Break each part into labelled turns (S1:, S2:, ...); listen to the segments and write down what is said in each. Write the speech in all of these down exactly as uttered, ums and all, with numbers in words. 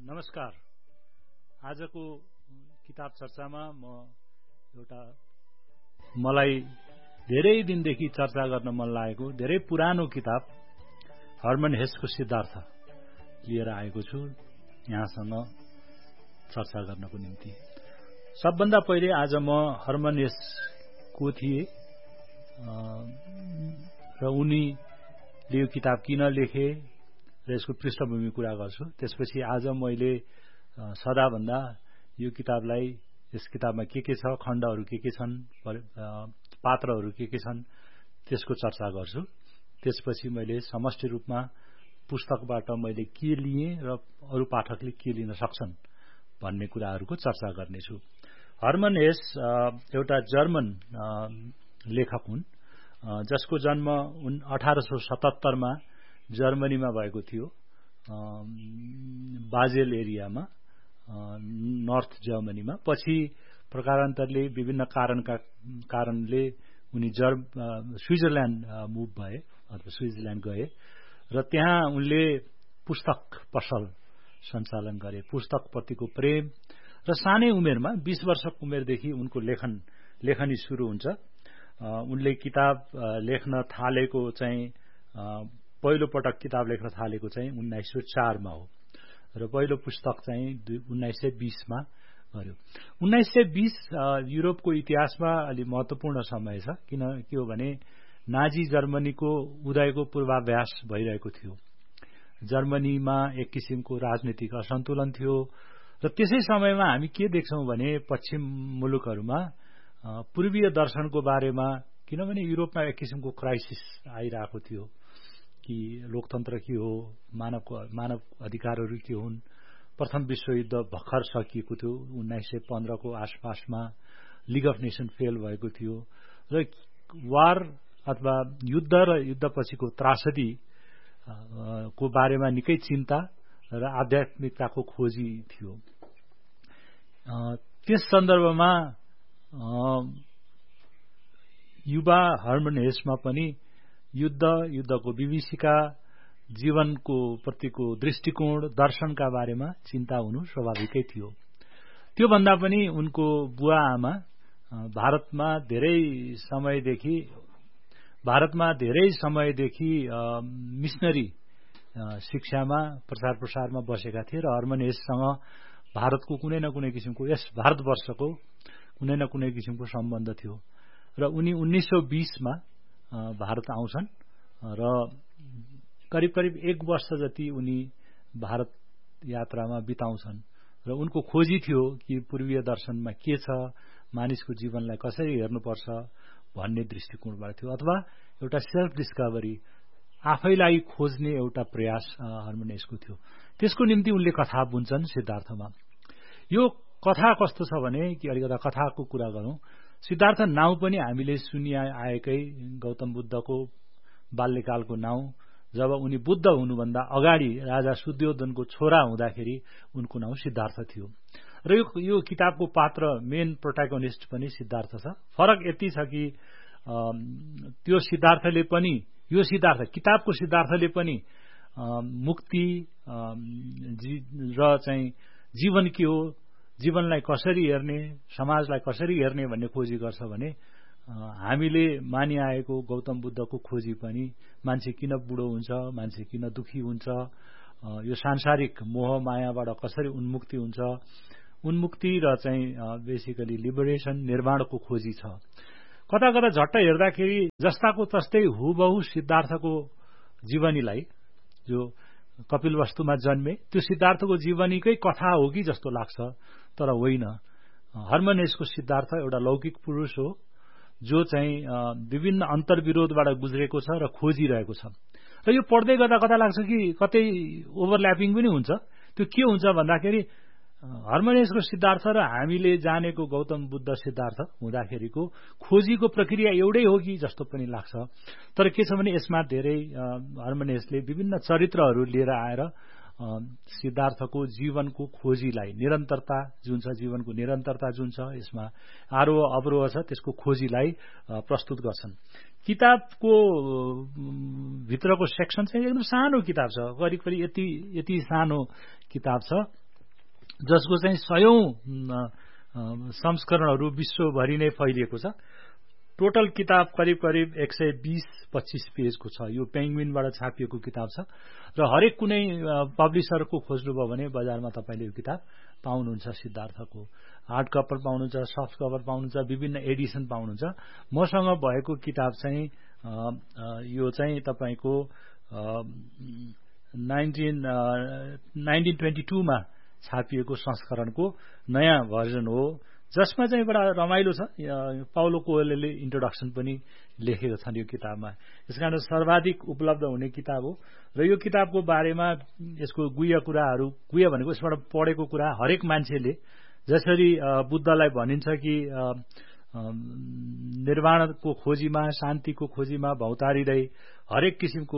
S1: नमस्कार। आजको किताब चर्चामा म एउटा मलाई धेरै दिनदेखि चर्चा गर्न मन लागेको धेरै पुरानो किताब हर्मन हेसको सिद्धार्थ लिएर आएको छु यहाँसँग चर्चा गर्नको निम्ति। सबभन्दा पहिले आज म हर्मन हेसको थिए र उनीले यो किताब किन लेखे र यसको पृष्ठभूमि कुरा गर्छु। त्यसपछि आज मैले सदाभन्दा यो किताबलाई यस किताबमा के के छ, खण्डहरू के के छन्, पात्रहरू के के छन् त्यसको चर्चा गर्छु। त्यसपछि मैले समष्टि रूपमा पुस्तकबाट मैले के लिएँ र अरू पाठकले के लिन सक्छन् भन्ने कुराहरूको चर्चा गर्नेछु। हर्मन हेस एउटा जर्मन लेखक हुन् जसको जन्म अठारह सौ सतहत्तर मा जर्मनीमा भएको थियो, बाजेल एरियामा, नर्थ जर्मनीमा। पछि प्रकारान्तरले विभिन्न कारणका कारणले उनी जर्म स्विजरल्याण्ड मुभ भए अथवा स्विजरल्याण्ड गए र त्यहाँ उनले पुस्तक पसल सञ्चालन गरे। पुस्तकप्रतिको प्रेम र सानै उमेरमा बीस वर्षको उमेरदेखि उनको लेखन लेखनी सुरु हुन्छ। उनले किताब लेख्न थालेको चाहिँ पहिलो पटक किताब लेख्न थालेको चाहिँ उन्नाइस सौ चार मा हो र पहिलो पुस्तक चाहिँ उन्नाइस सय बीस मा गर्यो। उन्नाइस सय बीस युरोपको इतिहासमा अलि महत्वपूर्ण समय छ, किन के हो भने नाजी जर्मनीको उदयको पूर्वाभ्यास भइरहेको थियो। जर्मनीमा एक किसिमको राजनीतिक असन्तुलन थियो र त्यसै समयमा हामी के देख्छौं भने पश्चिम मुलुकहरूमा पूर्वीय दर्शनको बारेमा, किनभने युरोपमा एक किसिमको क्राइसिस आइरहेको थियो कि लोकतन्त्र के हो, मानव मानव अधिकारहरू के हुन्। प्रथम विश्वयुद्ध भर्खर सकिएको थियो, उन्नाइस सय पन्ध्र को आसपासमा लिग अफ नेसन फेल भएको थियो र वार अथवा युद्ध र युद्धपछिको त्रासदी को बारेमा निकै चिन्ता र आध्यात्मिकताको खोजी थियो। त्यस सन्दर्भमा युवा हर्मन हेसमा पनि युद्ध, युद्धको विभीषिका, जीवनको प्रतिको दृष्टिकोण, दर्शनका बारेमा चिन्ता हुनु स्वाभाविकै थियो। त्यो भन्दा पनि उनको बुवा आमा भारतमा धेरै समयदेखि भारतमा धेरै समयदेखि मिशनरी शिक्षामा प्रचार प्रसारमा बसेका थिए र हर्मन हेससँग भारतको कुनै न कुनै किसिमको, यस भारतवर्षको कुनै न कुनै किसिमको सम्बन्ध थियो र उनी उन्नाइस सौ बीस मा भारत आउँछन् र करिब करिब एक वर्ष जति उनी भारत यात्रामा बिताउँछन् र उनको खोजी थियो कि पूर्वीय दर्शनमा के छ, मानिसको जीवनलाई कसरी हेर्नुपर्छ भन्ने दृष्टिकोणबाट थियो, अथवा एउटा सेल्फ डिस्कभरी, आफैलाई खोज्ने एउटा प्रयास हर्मन हेसको थियो। त्यसको निम्ति उनले कथा बुन्छन् सिद्धार्थमा। यो कथा कस्तो छ भने कि अलिकता कथाको कुरा गरौं। सिद्धार्थ नाउँ पनि हामीले सुनिआएकै गौतम बुद्धको बाल्यकालको नाउँ। जब उनी बुद्ध हुनुभन्दा अगाडि राजा शुद्धोधनको छोरा हुँदाखेरि उनको नाउँ सिद्धार्थ थियो र यो यो किताबको पात्र, मेन प्रोटागोनिस्ट पनि सिद्धार्थ छ। फरक यति छ कि त्यो सिद्धार्थले पनि, यो सिद्धार्थ किताबको सिद्धार्थले पनि मुक्ति र चाहिँ जीवन के हो, जीवनलाई कसरी हेर्ने, समाजलाई कसरी हेर्ने भन्ने खोजी गर्छ भने हामीले मानिआएको गौतम बुद्धको खोजी पनि मान्छे किन बुढो हुन्छ, मान्छे किन दुखी हुन्छ, यो सांसारिक मोह मायाबाट कसरी उन्मुक्ति हुन्छ, उन्मुक्ति र चाहिँ बेसिकली लिबरेसन, निर्माणको खोजी छ। कता कता झट्ट हेर्दाखेरि जस्ताको तस्तै हुबहु सिद्धार्थको जीवनीलाई, जो कपिलवस्तुमा जन्मे, त्यो सिद्धार्थको जीवनीकै कथा हो कि जस्तो लाग्छ, तर होइन। हर्मन हेसको सिद्धार्थ एउटा लौकिक पुरुष हो जो चाहिँ विभिन्न अन्तर्विरोधबाट गुज्रेको छ र खोजिरहेको छ र यो पढ्दै गर्दा कता लाग्छ कि कतै ओभरल्यापिङ पनि हुन्छ। त्यो के हुन्छ भन्दाखेरि हर्मन हेसको सिद्धार्थ र हामीले जानेको गौतम बुद्ध सिद्धार्थ हुँदाखेरिको खोजीको प्रक्रिया एउटै हो कि जस्तो पनि लाग्छ। तर के छ भने यसमा धेरै हर्मन हेसले विभिन्न चरित्रहरू लिएर आएर सिद्धार्थको जीवनको खोजीलाई, निरन्तरता जुन छ, जीवनको निरन्तरता जुन छ, यसमा आरोह अवरोह छ, त्यसको खोजीलाई प्रस्तुत गर्छन्। किताबको भित्रको सेक्सन चाहिँ एकदम सानो किताब छ, करिब करिब यति यति सानो किताब छ जसको चाहिँ सयौं संस्करणहरू विश्वभरि नै फैलिएको छ। टोटल किताब करिब करिब एक सय बीस पच्चीस पेजको छ। यो पेंगुइनबाट छापिएको किताब छ र हरेक कुनै पब्लिसरको खोज्नुभयो भने बजारमा तपाईले यो किताब पाउनुहुन्छ। सिद्धार्थको हार्ड कभर पाउनुहुन्छ, सफ्ट कभर पाउनुहुन्छ, विभिन्न एडिसन पाउनुहुन्छ। मसँग भएको किताब चाहिँ यो चाहिँ तपाईको नाइन्टिन ट्वेन्टी टू मा छापिएको संस्करणको नयाँ भर्जन हो, जसमा चाहिँ बडा रमाइलो छ। पाउलो कोएल्होले इन्ट्रोडक्सन पनि लेखेका छन् यो किताबमा। यसकारण सर्वाधिक उपलब्ध हुने किताब हो र यो किताबको बारेमा यसको गुह्य कुराहरू, गुह्य भनेको यसबाट पढेको कुरा हरेक मान्छेले, जसरी बुद्धलाई भनिन्छ कि निर्वाणको खोजीमा, शान्तिको खोजीमा भौतारिँदै हरेक किसिमको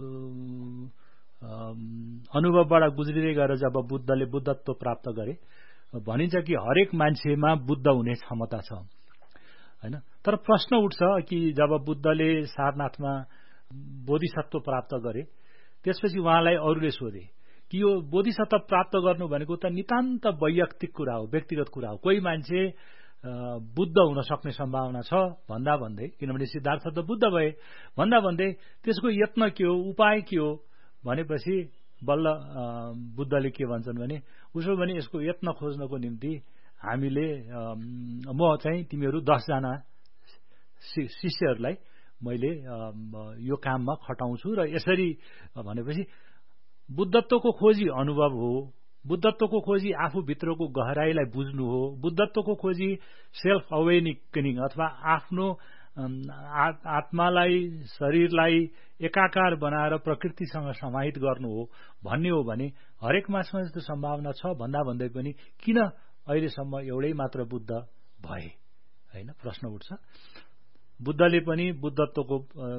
S1: अनुभवबाट गुज्रिँदै गएर जब बुद्धले बुद्धत्व प्राप्त गरे, भनिन्छ कि हरेक मान्छेमा बुद्ध हुने क्षमता छ हैन। तर प्रश्न उठ्छ कि जब बुद्धले सारनाथमा बोधिसत्व प्राप्त गरे, त्यसपछि उहाँलाई अरूले सोधे कि यो बोधिसत्व प्राप्त गर्नु भनेको त नितान्त वैयक्तिक कुरा हो, व्यक्तिगत कुरा हो, कोही मान्छे बुद्ध हुन सक्ने सम्भावना छ भन्दा भन्दै, किनभने सिद्धार्थ त बुद्ध भए भन्दा भन्दै त्यसको यत्न के हो, उपाय के हो भनेपछि बल्ल बुद्धले के भन्छन् भने, उसो भने यसको यत्न खोज्नको निम्ति हामीले म चाहिँ तिमीहरू दस जना शिष्यहरूलाई मैले यो काममा खटाउँछु र यसरी भनेपछि बुद्धत्वको खोजी अनुभव हो, बुद्धत्वको खोजी आफूभित्रको गहराईलाई बुझ्नु हो, बुद्धत्वको खोजी सेल्फ अवेनिकनिङ अथवा आफ्नो आत्मालाई, शरीरलाई एकाकार बनाएर प्रकृतिसँग समाहित गर्नु हो भन्ने हो भने हरेक मान्छेमा यस्तो सम्भावना छ भन्दा भन्दै पनि किन अहिलेसम्म एउटै मात्र बुद्ध भए हैन, प्रश्न उठ्छ। बुद्धले पनि बुद्धत्वको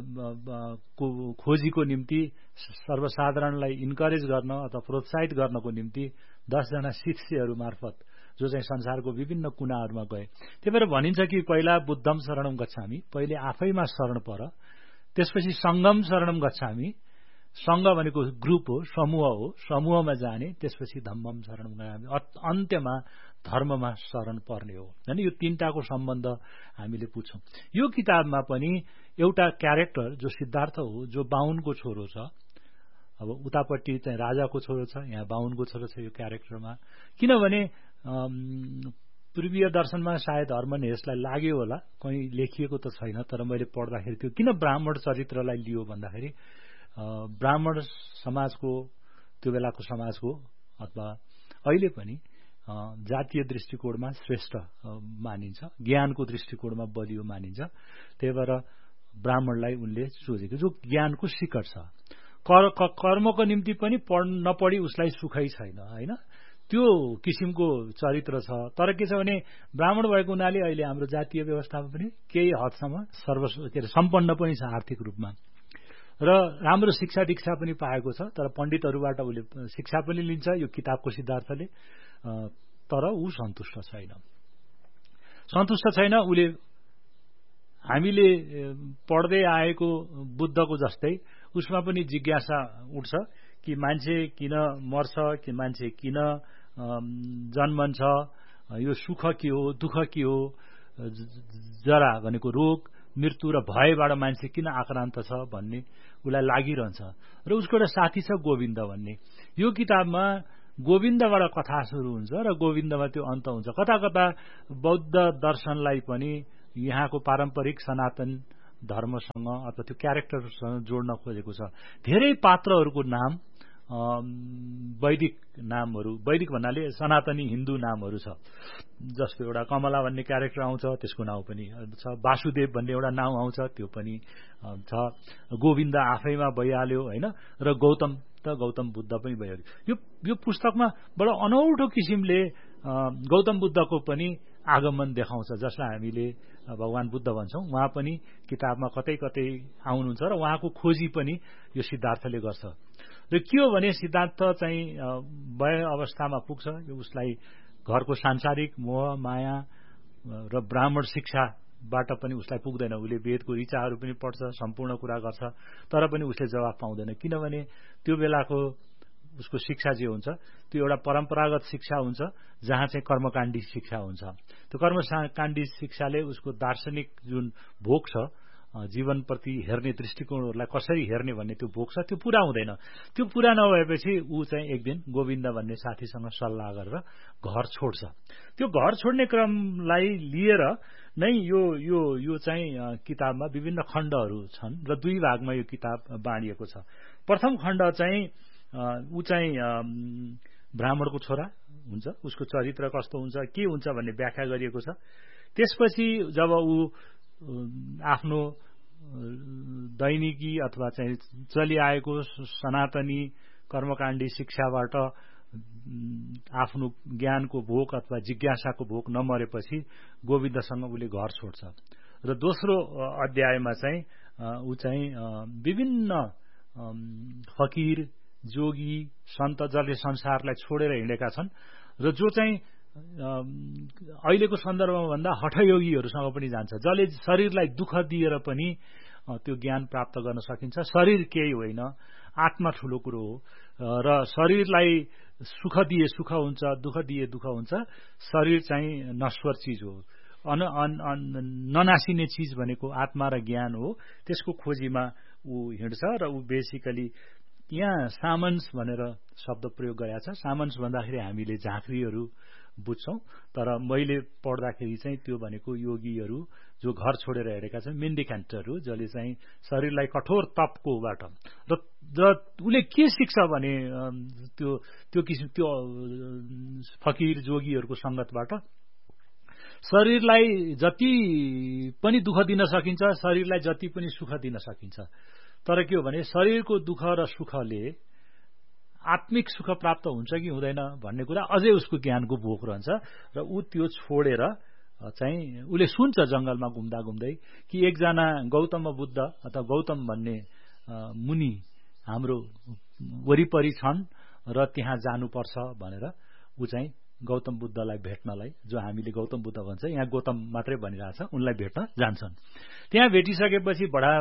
S1: खोजीको निम्ति सर्वसाधारणलाई इन्करेज गर्न अथवा प्रोत्साहित गर्नको निम्ति दस जना शिष्यहरू मार्फत जो चाहिँ संसारको विभिन्न कुनाहरूमा गए। त्यही भएर भनिन्छ कि पहिला बुद्धम शरणम गच्छामि, पहिले आफैमा शरण पर, त्यसपछि संगम शरणम गच्छामि, संघ भनेको ग्रुप हो, समूह हो, समूहमा जाने, त्यसपछि धम्मम शरणम गच्छामि, अन्त्यमा धर्ममा शरण पर्ने हो हैन। यो तीनटाको सम्बन्ध हामीले पुछौं। यो किताबमा पनि एउटा क्यारेक्टर जो सिद्धार्थ हो, जो बाहुनको छोरो छ, अब उतापट्टि चाहिँ राजाको छोरो छ, यहाँ बाहुनको छोरो छ यो क्यारेक्टरमा। किनभने पूर्वीय दर्शनमा सायद हर्मनहेसलाई लाग्यो होला, कहीँ लेखिएको त छैन, तर मैले पढ्दाखेरि त्यो किन ब्राह्मण चरित्रलाई लियो भन्दाखेरि ब्राह्मण समाजको, त्यो बेलाको समाजको अथवा अहिले पनि जातीय दृष्टिकोणमा श्रेष्ठ मानिन्छ, ज्ञानको दृष्टिकोणमा बलियो मानिन्छ। त्यही भएर ब्राह्मणलाई उनले सोचेको, जो ज्ञानको शिखर छ। कर्मको निम्ति पनि पढ नपढी उसलाई सुखै छैन हैन, त्यो किसिमको चरित्र छ। तर के छ भने ब्राह्मण भएको हुनाले अहिले हाम्रो जातीय व्यवस्थामा पनि केही हदसम्म सर्व के अरे सम्पन्न पनि छ आर्थिक रूपमा र राम्रो शिक्षा दीक्षा पनि पाएको छ। तर पण्डितहरूबाट उसले शिक्षा पनि लिन्छ यो किताबको सिद्धार्थले, तर ऊ सन्तुष्ट छैन। सन्तुष्ट छैन उसले हामीले पढ्दै आएको बुद्धको जस्तै उसमा पनि जिज्ञासा उठ्छ कि मान्छे किन मर्छ, कि मान्छे किन जन्मन्छ, यो सुख के हो, दुःख के हो, जरा भनेको रोग, मृत्यु र भयबाट मान्छे किन आक्रान्त छ भन्ने उसलाई लागिरहन्छ। र उसको एउटा साथी छ गोविन्द भन्ने। यो किताबमा गोविन्दबाट कथा सुरु हुन्छ र गोविन्दमा त्यो अन्त हुन्छ। कता कता बौद्ध दर्शनलाई पनि यहाँको पारम्परिक सनातन धर्मसँग अथवा त्यो क्यारेक्टरसँग जोड्न खोजेको छ। धेरै पात्रहरूको नाम वैदिक नामहरू, वैदिक भन्नाले सनातनी हिन्दू नामहरू छ। जस्तो एउटा कमला भन्ने क्यारेक्टर आउँछ, त्यसको नाउँ पनि छ। वासुदेव भन्ने एउटा नाउँ आउँछ, त्यो पनि छ। गोविन्द आफैमा भइहाल्यो हैन, र गौतम त गौतम बुद्ध पनि भइहाल्यो। यो यो पुस्तकमा बडो अनौठो किसिमले गौतम बुद्धको पनि आगमन देखाउँछ, जसलाई हामीले भगवान बुद्ध भन्छौं। उहाँ पनि किताबमा कतै कतै आउनुहुन्छ र उहाँको खोजी पनि यो सिद्धार्थले गर्छ। र के हो भने सिद्धार्थ चाहिँ वय अवस्थामा पुग्छ, यो उसलाई घरको सांसारिक मोह माया र ब्राह्मण शिक्षाबाट पनि उसलाई पुग्दैन। उसले वेदको ऋचाहरू पनि पढ्छ, सम्पूर्ण कुरा गर्छ, तर पनि उसले जवाफ पाउँदैन। किनभने त्यो बेलाको उसको शिक्षा जे हुन्छ त्यो एउटा परम्परागत शिक्षा हुन्छ जहाँ चाहिँ कर्मकाण्डी शिक्षा हुन्छ। त्यो कर्मकाण्डी शिक्षाले उसको दार्शनिक जुन भोक छ जीवनप्रति हेर्ने दृष्टिकोणहरूलाई कसरी हेर्ने भन्ने त्यो भोक छ त्यो पूरा हुँदैन। त्यो पूरा नभएपछि ऊ चाहिँ एक दिन गोविन्द भन्ने साथीसँग सल्लाह गरेर घर छोड्छ। त्यो घर छोड्ने क्रमलाई लिएर नै यो यो यो चाहिँ किताबमा विभिन्न खण्डहरू छन् र दुई भागमा यो किताब बाँडिएको छ। प्रथम खण्ड चाहिँ ऊ चाहिँ ब्राह्मणको छोरा हुन्छ, उसको चरित्र कस्तो हुन्छ के हुन्छ भन्ने व्याख्या गरिएको छ। त्यसपछि जब ऊ आफ्नो दैनिकी अथवा चाहिँ चलिआएको सनातनी कर्मकाण्डी शिक्षाबाट आफ्नो ज्ञानको भोक अथवा जिज्ञासाको भोक नमरेपछि गोविन्दसँग उसले घर छोड्छ र दोस्रो अध्यायमा चाहिँ ऊ चाहिँ विभिन्न फकीर जोगी सन्त जसले संसारलाई छोडेर हिँडेका छन् र जो चाहिँ अहिलेको सन्दर्भमा भन्दा हठयोगीहरूसँग पनि जान्छ, जसले शरीरलाई दुःख दिएर पनि त्यो ज्ञान प्राप्त गर्न सकिन्छ। शरीर केही होइन, आत्मा ठूलो कुरो हो र शरीरलाई सुख दिए सुख हुन्छ, दुःख दिए दुःख हुन्छ। शरीर चाहिँ नश्वर चिज हो, अन, अन, अन, ननासिने चिज भनेको आत्मा र ज्ञान हो। त्यसको खोजीमा ऊ हिँड्छ र ऊ बेसिकली यहाँ सामन्स भनेर शब्द प्रयोग गरेका छ। सामन्स भन्दाखेरि हामीले झाँक्रीहरू बुझ्छौं, तर मैले पढ्दाखेरि चाहिँ त्यो भनेको योगीहरू जो घर छोडेर हिँडेका छन्, मेन्डिकेन्टहरू जसले चाहिँ शरीरलाई कठोर तपकोबाट र उसले के सिक्छ भने त्यो त्यो किसिम त्यो फकीर जोगीहरूको संगतबाट शरीरलाई जति पनि दुःख दिन सकिन्छ, शरीरलाई जति पनि सुख दिन सकिन्छ। तर के हो भने शरीरको दुःख र सुखले आत्मिक सुख प्राप्त हुन्छ कि हुँदैन भन्ने कुरा अझै उसको ज्ञानको भोक रहन्छ र ऊ त्यो छोडेर चाहिँ उसले सुन्छ जंगलमा घुम्दा घुम्दै कि एकजना गौतम बुद्ध अथवा गौतम भन्ने मुनि हाम्रो वरिपरि छन् र त्यहाँ जानुपर्छ भनेर ऊ चाहिँ गौतम बुद्धलाई भेट्नलाई, जो हामीले गौतम बुद्ध भन्छ यहाँ गौतम मात्रै भनिरहेछ, उनलाई भेट्न जान्छन्। त्यहाँ भेटिसकेपछि बडा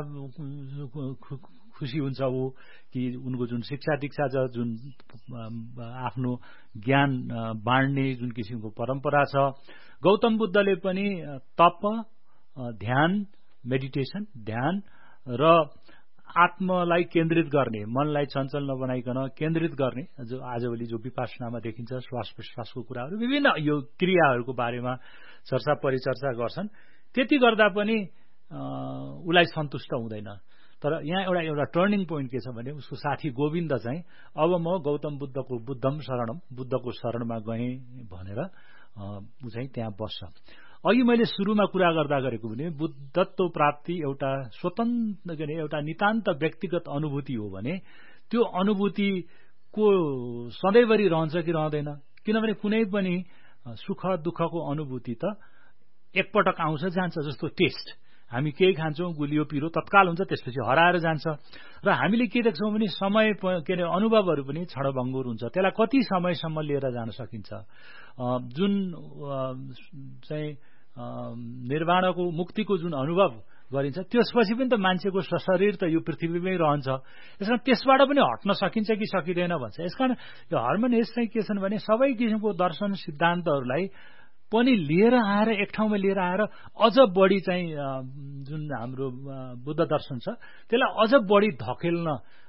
S1: खुसी हुन्छ ऊ कि उनको जुन शिक्षा दीक्षा छ, जुन आफ्नो ज्ञान बाँड्ने जुन किसिमको परम्परा छ। गौतम बुद्धले पनि तप, ध्यान, मेडिटेसन, ध्यान र आत्मलाई केन्द्रित गर्ने, मनलाई चञ्चल नबनाइकन केन्द्रित गर्ने, जो आजभोलि जो विपासनामा देखिन्छ, श्वास प्रश्वासको कुराहरू, विभिन्न यो क्रियाहरूको बारेमा चर्चा परिचर्चा गर्छन्। त्यति गर्दा पनि उलाई सन्तुष्ट हुँदैन। तर यहाँ एउटा एउटा टर्निङ पोइन्ट के छ भने उसको साथी गोविन्द चाहिँ अब म गौतम बुद्धको बुद्धम शरणम, बुद्धको शरणमा गएँ भनेर ऊ चाहिँ त्यहाँ बस्छ। अघि मैले सुरुमा कुरा गर्दा गरेको भने बुद्धत्व प्राप्ति एउटा स्वतन्त्र के एउटा नितान्त व्यक्तिगत अनुभूति हो भने त्यो अनुभूतिको सधैँभरि रहन्छ कि रहँदैन? किनभने कुनै पनि सुख दुःखको अनुभूति त एकपटक आउँछ जान्छ। जस्तो टेस्ट, हामी केही खान्छौं, गुलियो पिरो तत्काल हुन्छ, त्यसपछि हराएर जान्छ। र हामीले के देख्छौं भने समय के अरे अनुभवहरू पनि क्षणभङ्गुर हुन्छ। त्यसलाई कति समयसम्म लिएर जान सकिन्छ? जुन चाहिँ निर्वाणको मुक्तिको जुन अनुभव गरिन्छ त्यसपछि पनि त मान्छेको शरीर त यो पृथ्वीमै रहन्छ। यसकारण त्यसबाट पनि हट्न सकिन्छ कि सकिँदैन भन्छ। यसकारण यो हर्मन हेस चाहिँ के छन् भने सबै किसिमको दर्शन सिद्धान्तहरूलाई पनि लिएर आएर एक ठाउँमा लिएर आएर अझ बढी चाहिँ जुन हाम्रो बुद्ध दर्शन छ त्यसलाई अझ बढी धकेल्न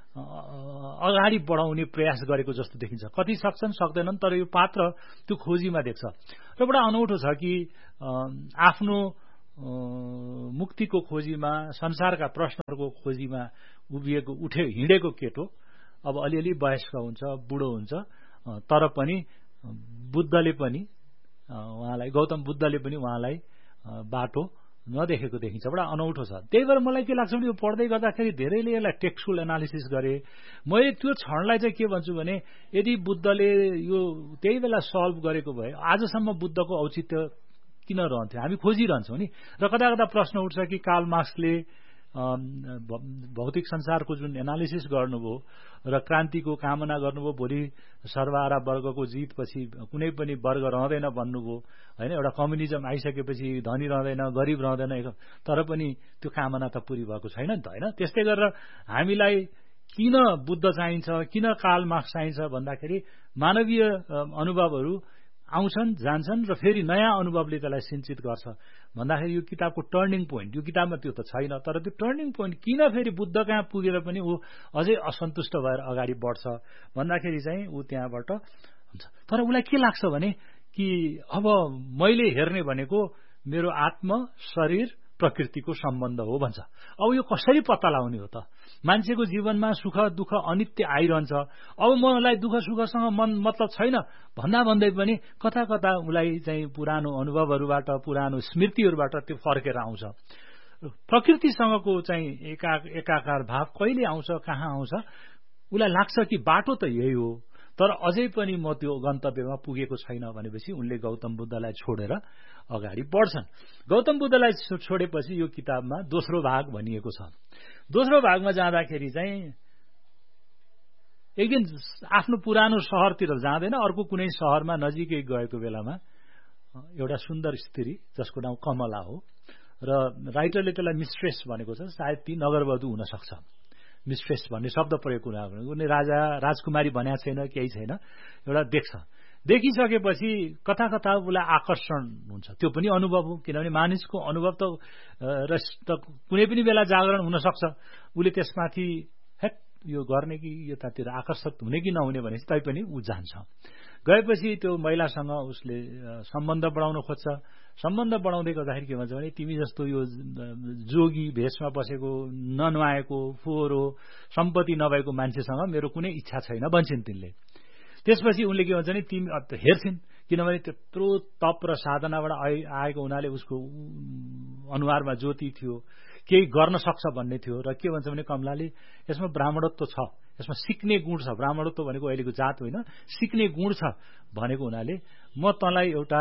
S1: अगाडि बढाउने प्रयास गरेको जस्तो देखिन्छ। कति सक्छन् सक्दैनन्, तर यो पात्र त्यो खोजीमा देख्छ। र बडा अनौठो छ कि आफ्नो मुक्तिको खोजीमा, संसारका प्रश्नहरूको खोजीमा उभिएको उठे हिँडेको केटो अब अलिअलि वयस्क हुन्छ, बुढो हुन्छ, तर पनि बुद्धले पनि उहाँलाई, गौतम बुद्धले पनि उहाँलाई बाटो नदेखेको देखिन्छ। बडा अनौठो छ। त्यही भएर मलाई के लाग्छ भने यो पढ्दै गर्दाखेरि धेरैले यसलाई टेक्स्चुअल एनालिसिस गरे। मैले त्यो क्षणलाई चाहिँ के भन्छु भने यदि बुद्धले यो त्यही बेला सल्भ गरेको भए आजसम्म बुद्धको औचित्य किन रहन्थ्यो? हामी खोजिरहन्छौँ नि। र कता कता प्रश्न उठ्छ कि कार्ल मार्क्सले भौतिक संसारको जुन एनालिसिस गर्नुभयो र क्रान्तिको कामना गर्नुभयो, भोलि सर्वहारा वर्गको जितपछि कुनै पनि वर्ग रहँदैन भन्नुभयो हैन। एउटा कम्युनिजम आइसकेपछि धनी रहँदैन, गरिब रहँदैन, तर पनि त्यो कामना त पूरी भएको छैन नि त हैन। त्यस्तै गरेर हामीलाई किन बुद्ध चाहिन्छ, किन कार्ल मार्क्स चाहिन्छ भन्दाखेरि मानवीय अनुभवहरू आउँछन् जान्छन् र फेरि नयाँ अनुभवले त्यसलाई सिन्चित गर्छ भन्दाखेरि यो किताबको टर्निङ पोइन्ट, यो किताबमा त्यो त छैन, तर त्यो टर्निङ पोइन्ट किन फेरि बुद्ध कहाँ पुगेर पनि ऊ अझै असन्तुष्ट भएर अगाडि बढ्छ भन्दाखेरि चाहिँ ऊ त्यहाँबाट हुन्छ। तर उसलाई के लाग्छ भने कि अब मैले हेर्ने भनेको मेरो आत्म शरीर प्रकृतिको सम्बन्ध हो भन्छ। अब यो कसरी पत्ता लगाउने हो त? मान्छेको जीवनमा सुख दुःख अनित्य आइरहन्छ। अब मलाई दुःख सुखसँग मन मतलब छैन भन्दा भन्दै पनि कता कता उसलाई चाहिँ पुरानो अनुभवहरूबाट पुरानो स्मृतिहरूबाट त्यो फर्केर आउँछ। प्रकृतिसँगको चाहिँ एका एकाकार भाव कहिले आउँछ, कहाँ आउँछ? उसलाई लाग्छ कि बाटो त यही हो, तर अझै पनि म त्यो गन्तव्यमा पुगेको छैन भनेपछि उनले गौतम बुद्धलाई छोडेर अगाडि बढ्छन्। गौतम बुद्धलाई छोडेपछि यो किताबमा दोस्रो भाग भनिएको छ। दोस्रो भागमा जाँदाखेरि चाहिँ एक दिन आफ्नो पुरानो शहरतिर जाँदैन, अर्को कुनै शहरमा नजिकै गएको बेलामा एउटा सुन्दर स्त्री जसको नाउँ कमला हो र राइटरले त्यसलाई मिस्ट्रेस भनेको छ, सायद ती नगरवधु हुन सक्छ। मिस्ट्रेस भन्ने शब्द प्रयोग उनी राजा राजकुमारी भनेको छैन, केही छैन, एउटा देख्छ। देखिसकेपछि कता कता उसलाई आकर्षण हुन्छ। त्यो पनि अनुभव हो, किनभने मानिसको अनुभव त र कुनै पनि बेला जागरण हुन सक्छ। उसले त्यसमाथि हेट यो गर्ने कि यतातिर आकर्षित हुने कि नहुने भनेपछि तैपनि ऊ जान्छ। गएपछि त्यो महिलासँग उसले सम्बन्ध बढाउन खोज्छ। सम्बन्ध बढाउँदै गर्दाखेरि के भन्छ भने तिमी जस्तो यो जोगी भेषमा बसेको, ननुहाएको, फोहोरो सम्पत्ति नभएको मान्छेसँग मेरो कुनै इच्छा छैन भन्छन् तिनले। त्यसपछि उनले के भन्छ भने तिमी हेर्छिन्, किनभने त्यत्रो तप र साधनाबाट आएको हुनाले उसको अनुहारमा ज्योति थियो, केही गर्न सक्छ भन्ने थियो। र के भन्छ भने कमलाले यसमा ब्राह्मणत्व छ, यसमा सिक्ने गुण छ। ब्राह्मणत्व भनेको अहिलेको जात होइन, सिक्ने गुण छ भनेको हुनाले म तँलाई एउटा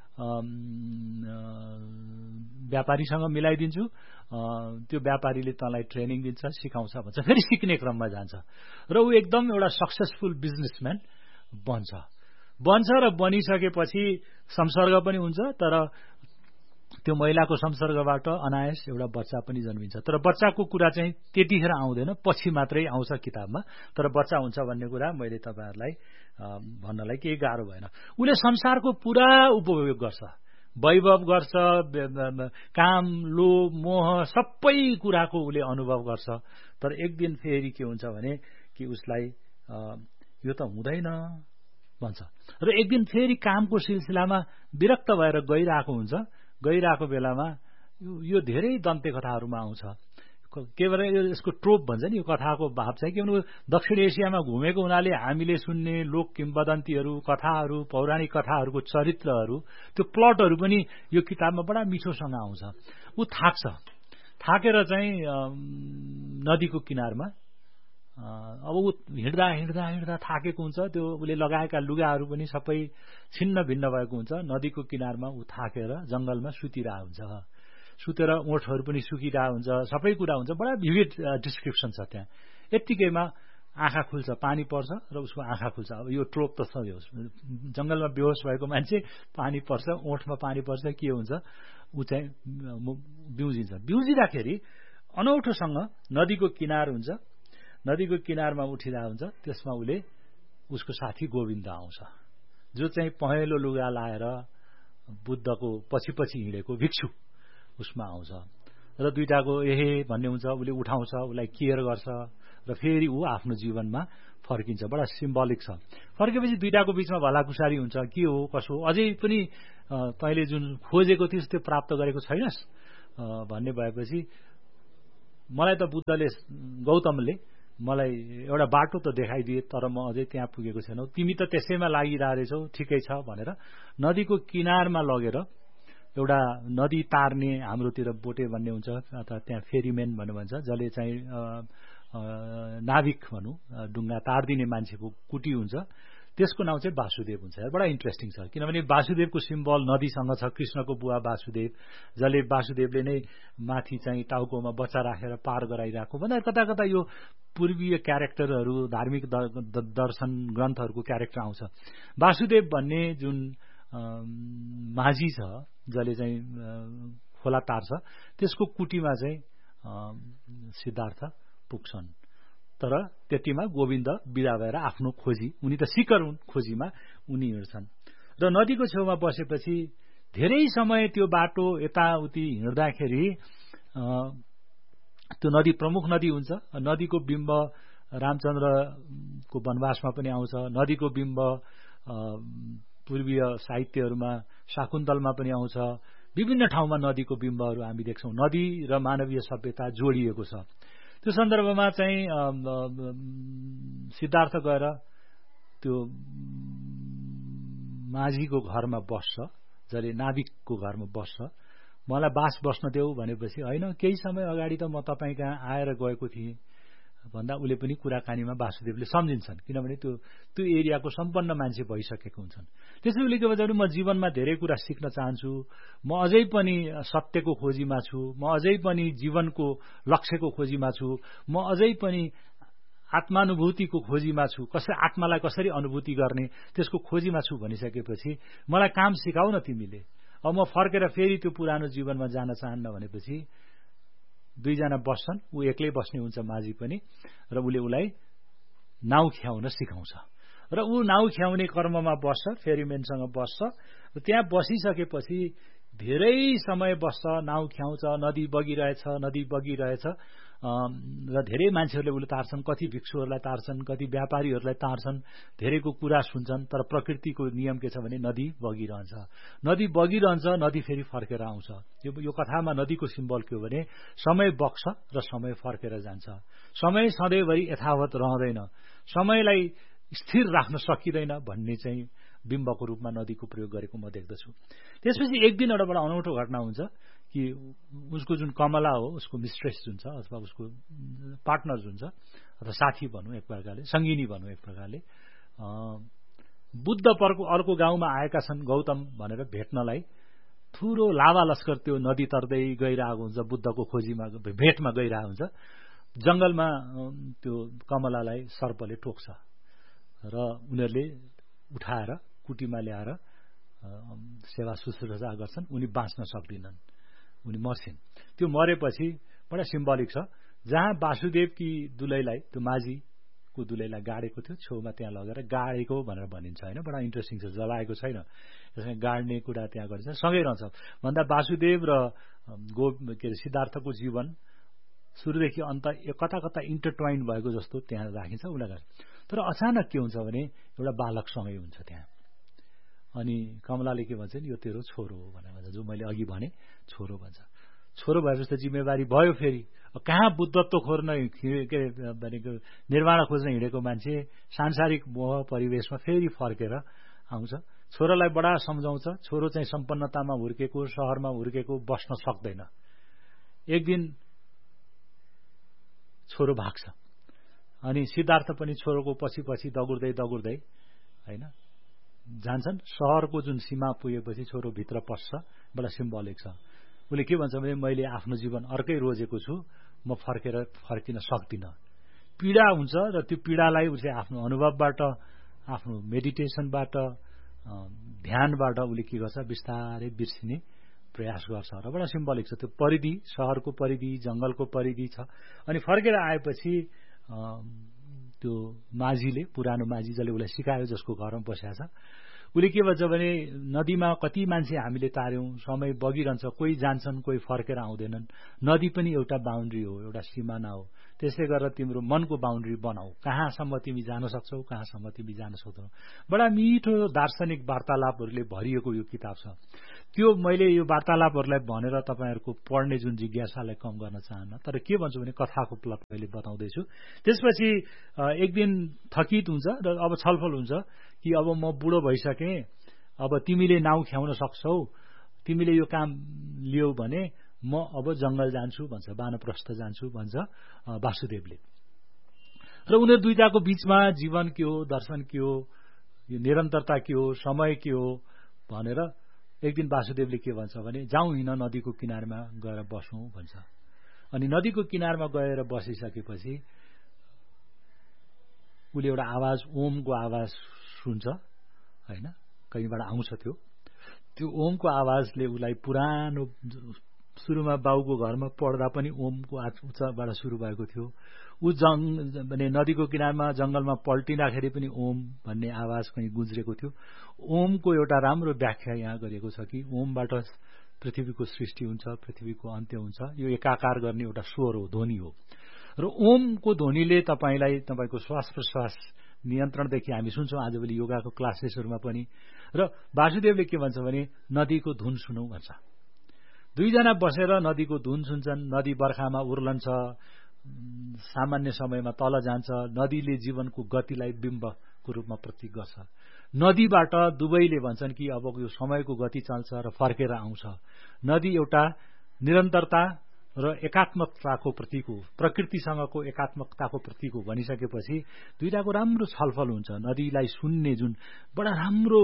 S1: व्यापारीसँग मिलाइदिन्छु, त्यो व्यापारीले तँलाई ट्रेनिङ दिन्छ, सिकाउँछ भन्छ। फेरि सिक्ने क्रममा जान्छ र ऊ एकदम एउटा सक्सेसफुल बिजनेसम्यान बन्छ बन्छ र बनिसकेपछि संसर्ग पनि हुन्छ। तर त्यो महिलाको संसर्गबाट अनायास एउटा बच्चा पनि जन्मिन्छ। तर बच्चाको कुरा चाहिँ त्यतिखेर आउँदैन, पछि मात्रै आउँछ किताबमा। तर बच्चा हुन्छ भन्ने कुरा मैले तपाईँहरूलाई भन्नलाई केही गाह्रो भएन। उसले संसारको पुरा उपभोग गर्छ, वैभव गर्छ, काम, लोभ, मोह सबै कुराको उसले अनुभव गर्छ। तर एक दिन फेरि के हुन्छ भने कि उसलाई यो त हुँदैन भन्छ र एक दिन फेरि कामको सिलसिलामा विरक्त भएर गइरहेको हुन्छ। गइरहेको बेलामा यो धेरै दन्ते कथाहरूमा आउँछ। के भएर यसको ट्रोप भन्छ नि, यो कथाको भाव चाहिँ के भने दक्षिण एसियामा घुमेको हुनाले हामीले सुन्ने लोक किम्वदन्तीहरू, कथाहरू, पौराणिक कथाहरूको चरित्रहरू, त्यो प्लटहरू पनि यो किताबमा बडा मिठोसँग आउँछ। ऊ थाक्छ, थाकेर चाहिँ नदीको किनारमा अब ऊ हिँड्दा हिँड्दा हिँड्दा थाकेको हुन्छ। त्यो उसले लगाएका लुगाहरू पनि सबै छिन्न भिन्न भएको हुन्छ। नदीको किनारमा ऊ थाकेर जंगलमा सुतिरहेको हुन्छ। सुतेर ओठहरू पनि सुकिरहेको हुन्छ, सबै कुरा हुन्छ। बडा भिभिड डिस्क्रिप्सन छ त्यहाँ। यत्तिकैमा आँखा खुल्छ, पानी पर्छ र उसको आँखा खुल्छ। अब यो ट्रोप त छ, जंगलमा बेहोस भएको मान्छे, पानी पर्छ, ओठमा पानी पर्छ, के हुन्छ, ऊ चाहिँ बिउजिन्छ। बिउजिँदाखेरि अनौठोसँग नदीको किनार हुन्छ, नदीको किनारमा उठिरहेको हुन्छ। त्यसमा उसले उसको साथी गोविन्द आउँछ, जो चाहिँ पहेँलो लुगा लाएर बुद्धको पछि पछि हिँडेको भिक्षु उसमा आउँछ र दुईटाको एहे भन्ने हुन्छ। उसले उठाउँछ, उसलाई केयर गर्छ र फेरि ऊ आफ्नो जीवनमा फर्किन्छ। बडा सिम्बोलिक छ। फर्केपछि दुईटाको बीचमा भलाकुसारी हुन्छ, के हो कसो हो, अझै पनि तैँले जुन खोजेको थिइस् त्यो प्राप्त गरेको छैनस् भन्ने भएपछि मलाई त बुद्धले, गौतमले मलाई एउटा बाटो त देखाइदिए, तर म अझै त्यहाँ पुगेको छैनौ, तिमी त त्यसैमा लागिरहेछौ, ठिकै छ भनेर नदीको किनारमा लगेर एउटा नदी तार्ने, हाम्रोतिर बोटे भन्ने हुन्छ अथवा त्यहाँ फेरिमेन भन्ने भन्छ, जसले चाहिँ नाविक भनौँ, डुङ्गा तार्दिने मान्छेको कुटी हुन्छ, त्यसको नाउँ चाहिँ वासुदेव हुन्छ। बडा इन्ट्रेस्टिङ छ, किनभने वासुदेवको सिम्बल नदीसँग छ। कृष्णको बुवा वासुदेव, जसले वासुदेवले नै माथि चाहिँ टाउकोमा बच्चा राखेर पार गराइरहेको भन्दा कता कता यो पूर्वीय क्यारेक्टरहरू, धार्मिक दर्शन ग्रन्थहरूको क्यारेक्टर आउँछ। वासुदेव भन्ने जुन माझी छ, जसले चाहिँ खोला तार्छ, त्यसको कुटीमा चाहिँ सिद्धार्थ पुग्छन् तर त्यतिमा गोविन्द बिदा भएर आफ्नो खोजी, उनी त सिकर हुन्, खोजीमा उनी हिँड्छन्। र नदीको छेउमा बसेपछि धेरै समय त्यो बाटो यताउति हिँड्दाखेरि त्यो नदी प्रमुख नदी हुन्छ। नदीको बिम्ब रामचन्द्रको वनवासमा पनि आउँछ। नदीको बिम्ब पूर्वीय साहित्यहरूमा शाकुन्तलमा पनि आउँछ। विभिन्न ठाउँमा नदीको बिम्बहरू हामी देख्छौँ। नदी र मानवीय सभ्यता जोडिएको छ। त्यो सन्दर्भमा चाहिँ सिद्धार्थ गएर त्यो माझीको घरमा बस्छ, जसले नाविकको घरमा बस्छ। मलाई बास बस्न देऊ भनेपछि होइन, केही समय अगाडि त म तपाईँ कहाँ आएर गएको थिएँ भन्दा उसले पनि कुराकानीमा वासुदेवले सम्झिन्छन्, किनभने त्यो त्यो एरियाको सम्पन्न मान्छे भइसकेको हुन्छन्। त्यसै उसले के भन्छ भने म जीवनमा धेरै कुरा सिक्न चाहन्छु, म अझै पनि सत्यको खोजीमा छु, म अझै पनि जीवनको लक्ष्यको खोजीमा छु, म अझै पनि आत्मानुभूतिको खोजीमा छु, कसरी आत्मालाई कसरी अनुभूति गर्ने त्यसको खोजीमा छु भनिसकेपछि मलाई काम सिकाऊ न तिमीले, अब म फर्केर फेरि त्यो पुरानो जीवनमा जान चाहन्न भनेपछि दुईजना बस्छन्। ऊ एक्लै बस्ने हुन्छ माझी पनि, र उसले उसलाई नाउ ख्याउन सिकाउँछ र ऊ नाउ ख्याउने कर्ममा बस्छ, फेरिमेनसँग बस्छ। र त्यहाँ बसिसकेपछि धेरै समय बस्छ, नाउ ख्याउँछ, नदी बगिरहेछ नदी बगिरहेछ र धेरै मान्छेहरूले उसले तार्छन्, कति भिक्षुहरूलाई तार्छन्, कति व्यापारीहरूलाई तार्छन्, धेरैको कुरा सुन्छन्। तर प्रकृतिको नियम के छ भने नदी बगिरहन्छ, नदी बगिरहन्छ, नदी फेरि फर्केर आउँछ। यो यो कथामा नदीको सिम्बल के हो भने समय बग्छ र समय फर्केर जान्छ। समय सधैँभरि यथावत रहँदैन, समयलाई स्थिर राख्न सकिँदैन भन्ने चाहिँ बिम्बको रूपमा नदीको प्रयोग गरेको म देख्दछु। त्यसपछि एक दिन एउटा बडा अनौठो घटना हुन्छ कि उसको जुन कमला हो, उसको मिस्ट्रेस जुन छ अथवा उसको पार्टनर जुन छ अथवा साथी भनौँ एक प्रकारले, सङ्गिनी भनौँ एक प्रकारले, बुद्ध पर्को अर्को गाउँमा आएका छन् गौतम भनेर भेट्नलाई। ठुलो लावा लस्कर त्यो नदी तर्दै गइरहेको हुन्छ, बुद्धको खोजीमा भेटमा गइरहेको हुन्छ। जंगलमा त्यो कमलालाई सर्पले टोक्छ र उनीहरूले उठाएर कुटीमा ल्याएर सेवा शुश्रूषा गर्छन्। उनी बाँच्न सक्दिनन्, उनी मर्छिन्। त्यो मरेपछि बडा सिम्बलिक छ, जहाँ वासुदेवकी दुलैलाई, त्यो माझीको दुलैलाई गाडेको थियो, छेउमा त्यहाँ लगेर गाडेको भनेर भनिन्छ होइन। बडा इन्ट्रेस्टिङ छ, जलाएको छैन, त्यसमा गाड्ने कुरा त्यहाँ गरिन्छ, सँगै रहन्छ भन्दा वासुदेव र गो के अरे सिद्धार्थको जीवन सुरुदेखि अन्त कता कता इन्टरट्वाइन भएको जस्तो त्यहाँ राखिन्छ उसलाई। तर अचानक के हुन्छ भने एउटा बालक सँगै हुन्छ त्यहाँ, अनि कमलाले के भन्छ नि, यो तेरो छोरो हो भनेर भन्छ, जो मैले अघि भने छोरो भन्छ। छोरो भएपछि त जिम्मेवारी भयो फेरि। कहाँ बुद्धत्व खोज्न के भनेको निर्वाण खोज्न हिँडेको मान्छे सांसारिक मोह परिवेशमा फेरि फर्केर आउँछ। छोरालाई बडा सम्झाउँछ, छोरो चाहिँ सम्पन्नतामा हुर्केको, शहरमा हुर्केको, बस्न सक्दैन। एक दिन छोरो भाग्छ अनि सिद्धार्थ पनि छोरोको पछि पछि दगुर्दै दगुर्दै होइन जान्छन्। सहरको जुन सीमा पुगेपछि छोरो भित्र पस्छ, बडा सिम्बलिक छ। उसले के भन्छ भने मैले आफ्नो जीवन अर्कै रोजेको छु, म फर्केर फर्किन सक्दिनँ। पीडा हुन्छ र त्यो पीडालाई उसले आफ्नो अनुभवबाट, आफ्नो मेडिटेसनबाट, ध्यानबाट उसले के गर्छ, बिस्तारै बिर्सिने प्रयास गर्छ र बडा सिम्बलिक छ। त्यो परिधि, सहरको परिधि, जंगलको परिधि छ। अनि फर्केर आएपछि त्यो माझीले, पुरानो माझी जसले उसलाई सिकायो, जसको घरमा बसेको छ, उसले के भन्छ भने नदीमा कति मान्छे हामीले तार्यौं, समय बगिरहन्छ, कोही जान्छन्, कोही फर्केर आउँदैनन्। नदी पनि एउटा बााउन्ड्री हो, एउटा सिमाना हो। त्यसै गरेर तिम्रो मनको बााउन्ड्री बनाऊ, कहाँसम्म तिमी जान सक्छौ, कहाँसम्म तिमी जान सक्दैनौ। बडा मिठो दार्शनिक वार्तालापहरूले भरिएको यो किताब छ। त्यो मैले यो वार्तालापहरूलाई भनेर तपाईहरुको पढ्ने जुन जिज्ञासालाई कम गर्न चाहन्न, तर के भन्छु भने कथाको प्लट मैले बताउँदैछु। त्यसपछि एक दिन थकित हुन्छ र अब छलफल हुन्छ कि अब म बुढो भइसके, अब तिमीले नाउ ख्याउन सक्छौ, तिमीले यो काम लियौ भने म अब जंगल जान्छु भन्छ, वानप्रस्थ जान्छु भन्छ वासुदेवले। र उनीहरु दुईटाको बीचमा जीवन के हो, दर्शन के हो, यो निरन्तरता के हो, समय के हो भनेर एक दिन वासुदेवले के भन्छ भने जाउँ हिँड नदीको किनारमा गएर बसौं भन्छ। अनि नदीको किनारमा गएर बसिसकेपछि उले एउटा आवाज, ओमको आवाज सुन्छ हैन, कहीँबाट आउँछ त्यो। त्यो ओमको आवाजले उलाई पुरानो, सुरुमा बाउको घरमा पढ्दा पनि ओमको उच्चारणबाट सुरु भएको थियो। ऊ जङ भने नदीको किनारमा जंगलमा पल्टिँदाखेरि पनि ओम भन्ने आवाज कहीँ गुज्रेको थियो। ओमको एउटा राम्रो व्याख्या यहाँ गरिएको छ कि ओमबाट पृथ्वीको सृष्टि हुन्छ, पृथ्वीको अन्त्य हुन्छ। यो एकाकार गर्ने एउटा स्वर हो, ध्वनि हो। र ओमको ध्वनिले तपाईलाई तपाईको श्वास प्रश्वास नियन्त्रणदेखि हामी सुन्छौं आजभोलि योगाको क्लासेसहरुमा पनि। र वासुदेवले के भन्छ भने नदीको धुन सुनौ भन्छ। दुईजना बसेर नदीको धुन सुन्छन्। नदी बर्खामा उर्लन्छ, सामान्य समयमा तल जान्छ। नदीले जीवनको गतिलाई बिम्बको रूपमा प्रतीक गर्छ। नदीबाट दुवैले भन्छन् कि अब यो समयको गति चल्छ र फर्केर आउँछ। नदी एउटा निरन्तरता र एकात्मकताको प्रतीक हो, प्रकृतिसँगको एकात्मकताको प्रतीक हो भनिसकेपछि दुईटाको राम्रो छलफल हुन्छ। नदीलाई सुन्ने जुन बडा राम्रो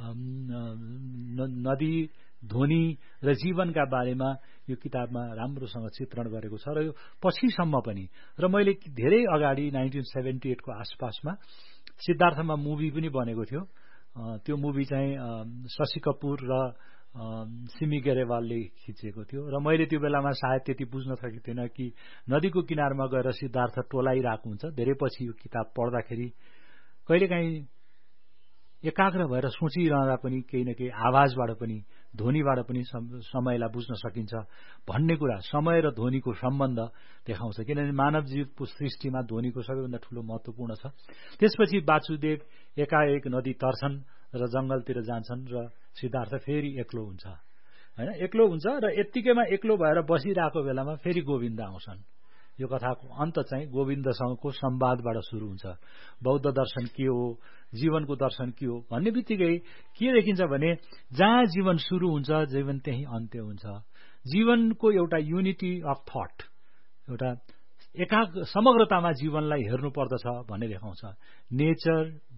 S1: नदी ध्वनि र जीवनका बारेमा यो किताबमा राम्रोसँग चित्रण गरेको छ। र यो पछिसम्म पनि, र मैले धेरै अगाडि नाइन्टिन सेभेन्टी एट को आसपासमा सिद्धार्थमा मुभी पनि बनेको थियो। त्यो मुभी चाहिँ शशि कपुर र सिमी गेरेवालले खिचेको थियो। र मैले त्यो बेलामा सायद त्यति बुझ्न सकेको थिएन कि नदीको किनारमा गएर सिद्धार्थ टोलाइरहेको हुन्छ। धेरै पछि यो किताब पढ्दाखेरि कहिलेकाहीँ एकाग्र भएर सोचिरहँदा पनि केही न केही आवाजबाट पनि, ध्वनिबाट पनि समयलाई बुझ्न सकिन्छ भन्ने कुरा, समय र ध्वनिको सम्बन्ध देखाउँछ। किनभने मानव जीवको सृष्टिमा ध्वनिको सबैभन्दा ठूलो महत्वपूर्ण छ। त्यसपछि वासुदेव एकाएक नदी तर्छन् र जंगलतिर जान्छन् र सिद्धार्थ फेरि एक्लो हुन्छ, हैन? एक्लो हुन्छ र यत्तिकैमा एक्लो भएर बसिरहेको बेलामा फेरि गोविन्द आउँछन्। यो कथाको अन्त चाहिँ गोविन्दसँगको संवादबाट सुरु हुन्छ। बौद्ध दर्शन के हो, जीवनको दर्शन के हो भन्ने बित्तिकै के देखिन्छ भने जहाँ जीवन सुरु हुन्छ जीवन त्यही अन्त्य हुन्छ। जीवनको एउटा युनिटी अफ थट, एउटा एकाग समग्रतामा जीवनलाई हेर्नु पर्दछ भन्ने देखाउँछ। नेचर,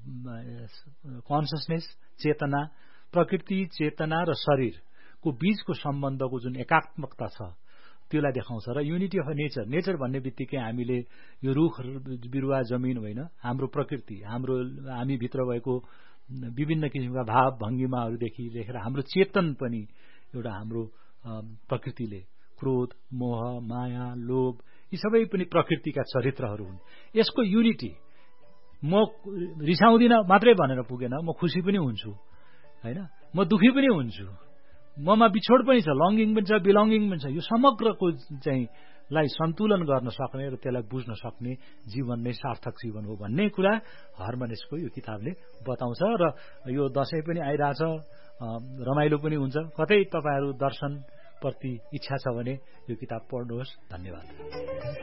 S1: कन्सियसनेस, चेतना, प्रकृति, चेतना र शरीरको बीचको सम्बन्धको जुन एकात्मकता छ त्यसलाई देखाउँछ। र युनिटी अफ नेचर, नेचर भन्ने बित्तिकै हामीले यो रुख बिरुवा जमिन होइन, हाम्रो प्रकृति, हाम्रो हामी भित्र भएको विभिन्न किसिमका भाव भंगिमाहरूदेखि लिएर हाम्रो चेतन पनि एउटा हाम्रो प्रकृतिले, क्रोध, मोह, माया, लोभ, यी सबै पनि प्रकृतिका चरित्रहरू हुन्। यसको युनिटी, म रिसाउँदिन मात्रै भनेर पुगेन, म खुसी पनि हुन्छु, हैन? म दुखी पनि हुन्छु, ममा बिछोड पनि छ, लङ्गिङ पनि छ, बिलङ्गिङ पनि छ। यो समग्रको चाहिँ लाई सन्तुलन गर्न सक्ने र त्यसलाई बुझ्न सक्ने जीवन नै सार्थक जीवन हो भन्ने कुरा हर्मनेसको यो किताबले बताउँछ। र यो दशैं पनि आइरहेछ, रमाइलो पनि हुन्छ। कतै तपाईहरु दर्शन प्रति इच्छा छ भने यो किताब पढ्नुहोस्। धन्यवाद।